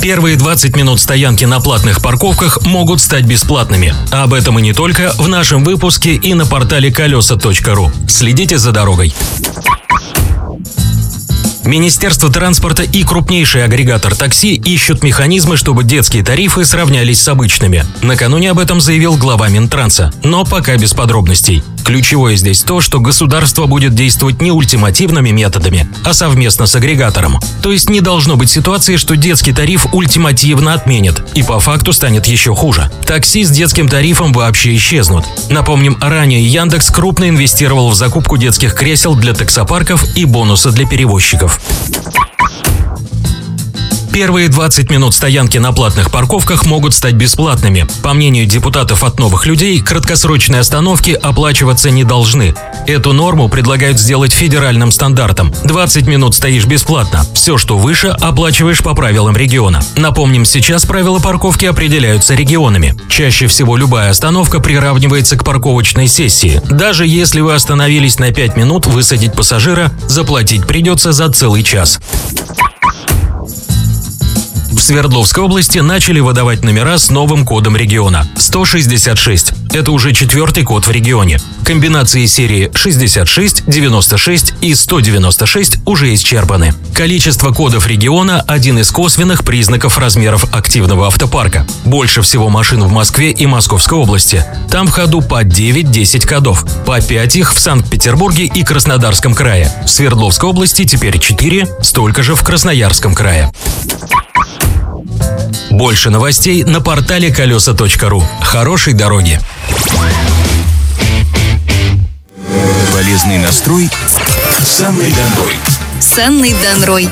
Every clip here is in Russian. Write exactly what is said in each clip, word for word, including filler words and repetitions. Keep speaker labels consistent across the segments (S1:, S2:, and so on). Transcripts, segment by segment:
S1: Первые двадцать минут стоянки на платных парковках могут стать бесплатными. Об этом и не только в нашем выпуске и на портале колеса точка ру. Следите за дорогой. Министерство транспорта и крупнейший агрегатор такси ищут механизмы, чтобы детские тарифы сравнялись с обычными. Накануне об этом заявил глава Минтранса, но пока без подробностей. Ключевое здесь то, что государство будет действовать не ультимативными методами, а совместно с агрегатором. То есть не должно быть ситуации, что детский тариф ультимативно отменят, и по факту станет еще хуже. Такси с детским тарифом вообще исчезнут. Напомним, ранее Яндекс крупно инвестировал в закупку детских кресел для таксопарков и бонусы для перевозчиков. Первые двадцать минут стоянки на платных парковках могут стать бесплатными. По мнению депутатов от «Новых людей», краткосрочные остановки оплачиваться не должны. Эту норму предлагают сделать федеральным стандартом. двадцать минут стоишь бесплатно. Все, что выше, оплачиваешь по правилам региона. Напомним, сейчас правила парковки определяются регионами. Чаще всего любая остановка приравнивается к парковочной сессии. Даже если вы остановились на пять минут, высадить пассажира заплатить придется за целый час. В Свердловской области начали выдавать номера с новым кодом региона – сто шестьдесят шесть. Это уже четвертый код в регионе. Комбинации серии шестьдесят шесть, девяносто шесть и сто девяносто шесть уже исчерпаны. Количество кодов региона – один из косвенных признаков размеров активного автопарка. Больше всего машин в Москве и Московской области. Там в ходу по девять-десять кодов. По пять их в Санкт-Петербурге и Краснодарском крае. В Свердловской области теперь четыре, столько же в Красноярском крае. Больше новостей на портале колеса точка ру. Хорошей дороги!
S2: Полезный настрой с Анной Данрой.
S3: С Анной Данрой.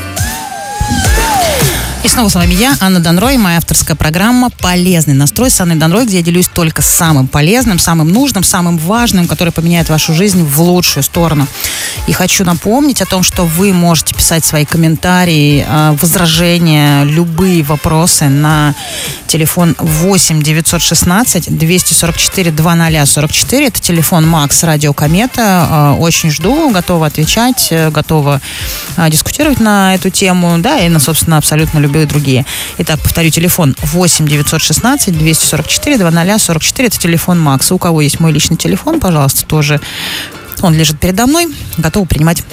S4: И снова с вами я, Анна Данрой, моя авторская программа «Полезный настрой» с Анной Данрой, где я делюсь только самым полезным, самым нужным, самым важным, который поменяет вашу жизнь в лучшую сторону. И хочу напомнить о том, что вы можете писать свои комментарии, возражения, любые вопросы на телефон восемь девятьсот шестнадцать двести сорок четыре двадцать сорок четыре. Это телефон Макс Радио Комета. Очень жду, готова отвечать, готова дискутировать на эту тему, да, и на, собственно, абсолютно любые другие. Итак, повторю, телефон восемь девятьсот шестнадцать двести сорок четыре двадцать сорок четыре. Это телефон Макса. У кого есть мой личный телефон, пожалуйста, тоже. Он лежит передо мной. Готова принимать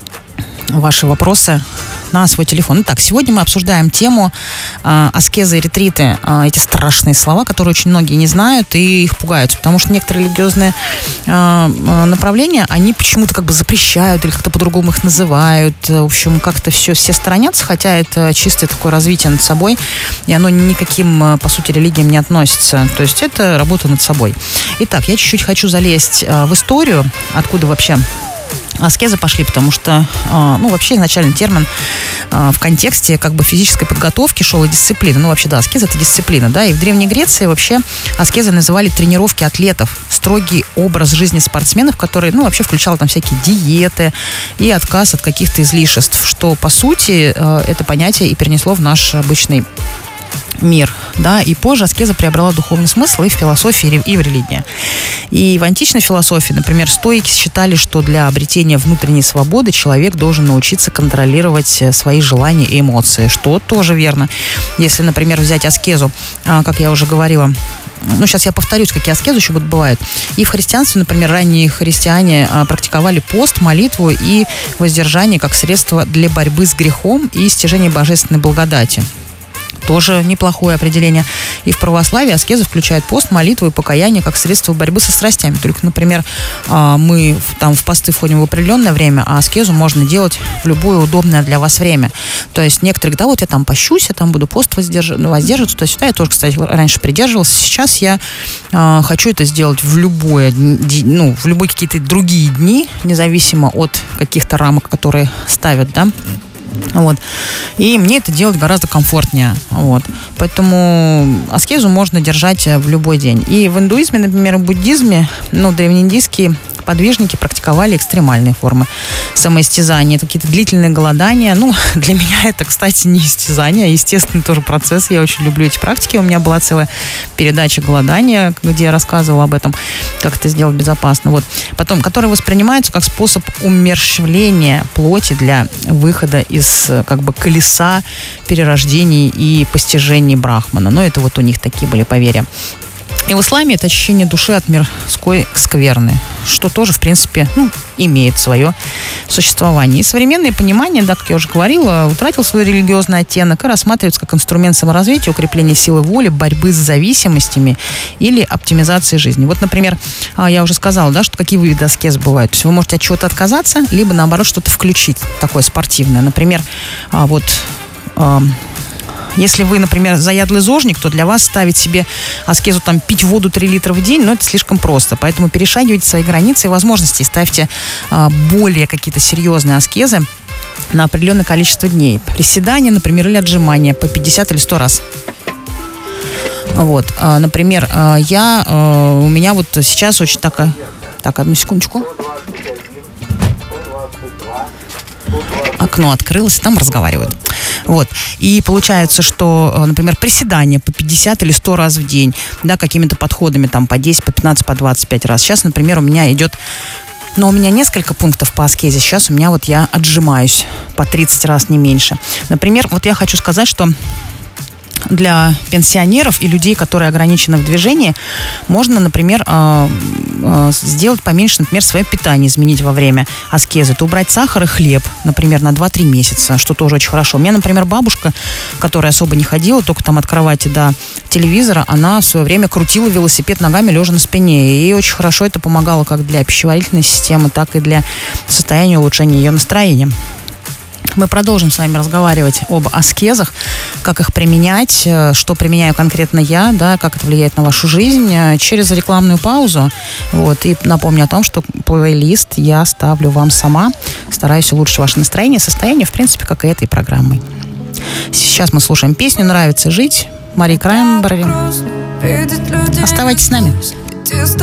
S4: ваши вопросы на свой телефон. Итак, сегодня мы обсуждаем тему э, аскезы и ретриты. Э, эти страшные слова, которые очень многие не знают и их пугаются, потому что некоторые религиозные э, направления, они почему-то как бы запрещают или как-то по-другому их называют. В общем, как-то все, все сторонятся, хотя это чистое такое развитие над собой, и оно никаким, по сути, религиям не относится. То есть это работа над собой. Итак, я чуть-чуть хочу залезть э, в историю, откуда вообще аскезы пошли, потому что, ну, вообще изначально термин в контексте как бы физической подготовки шел и дисциплины. Ну, вообще, да, аскеза – это дисциплина, да, и в Древней Греции вообще аскезы называли тренировки атлетов, строгий образ жизни спортсменов, который, ну, вообще включал там всякие диеты и отказ от каких-то излишеств, что, по сути, это понятие и перенесло в наш обычный мир, да, и позже аскеза приобрела духовный смысл и в философии, и в религии. И в античной философии, например, стоики считали, что для обретения внутренней свободы человек должен научиться контролировать свои желания и эмоции, что тоже верно. Если, например, взять аскезу, как я уже говорила, ну, сейчас я повторюсь, какие аскезы еще вот бывают. И в христианстве, например, ранние христиане практиковали пост, молитву и воздержание как средство для борьбы с грехом и стяжения божественной благодати. Тоже неплохое определение. И в православии аскеза включает пост, молитву и покаяние как средство борьбы со страстями. Только, например, мы там в посты входим в определенное время, а аскезу можно делать в любое удобное для вас время. То есть некоторые говорят, да, вот я там пощусь, я там буду пост воздерж... воздерживаться. То есть, да, я тоже, кстати, раньше придерживался. Сейчас я э, хочу это сделать в любое, ну, в любые какие-то другие дни, независимо от каких-то рамок, которые ставят, да. Вот. И мне это делать гораздо комфортнее. Вот. Поэтому аскезу можно держать в любой день. И в индуизме, например, в буддизме, ну, древнеиндийские подвижники практиковали экстремальные формы самоистязания. Это какие-то длительные голодания. Ну, для меня это, кстати, не истязание, а естественный тоже процесс. Я очень люблю эти практики. У меня была целая передача «Голодания», где я рассказывала об этом, как это сделать безопасно. Вот. Потом, которые воспринимаются как способ умерщвления плоти для выхода из как бы колеса перерождений и постижений Брахмана. Но это вот у них такие были поверья. И в исламе это очищение души от мирской скверны, что тоже, в принципе, ну, имеет свое существование. И современное понимание, да, как я уже говорила, утратил свой религиозный оттенок и рассматривается как инструмент саморазвития, укрепления силы воли, борьбы с зависимостями или оптимизации жизни. Вот, например, я уже сказала, да, что какие виды аскез бывают. То есть вы можете от чего-то отказаться, либо, наоборот, что-то включить такое спортивное. Например, вот... Если вы, например, заядлый зожник, то для вас ставить себе аскезу там пить воду три литра в день, ну, это слишком просто. Поэтому перешагивайте свои границы и возможности, ставьте а, более какие-то серьезные аскезы на определенное количество дней. Приседания, например, или отжимания по пятьдесят или сто раз. Вот, а, например, а, я, а, у меня вот сейчас очень такая... Так, одну секундочку. Окно открылось, там разговаривают. Вот. И получается, что, например, приседания по пятьдесят или сто раз в день, да, какими-то подходами там по десять, по пятнадцать, по двадцать пять раз. Сейчас, например, у меня идет, но у меня несколько пунктов по аскезе. Сейчас у меня вот я отжимаюсь по тридцать раз, не меньше. Например, вот я хочу сказать, что для пенсионеров и людей, которые ограничены в движении, можно, например, сделать поменьше, например, свое питание, изменить во время аскезы. Это убрать сахар и хлеб, например, на два-три месяца, что тоже очень хорошо. У меня, например, бабушка, которая особо не ходила, только там от кровати до телевизора, она в свое время крутила велосипед ногами, лежа на спине. И ей очень хорошо это помогало как для пищеварительной системы, так и для состояния улучшения ее настроения. Мы продолжим с вами разговаривать об аскезах, как их применять, что применяю конкретно я, да, как это влияет на вашу жизнь, через рекламную паузу. Вот, и напомню о том, что плейлист я ставлю вам сама, стараюсь улучшить ваше настроение, состояние, в принципе, как и этой программой. Сейчас мы слушаем песню «Нравится жить» Мари Краймбрери. Оставайтесь с нами.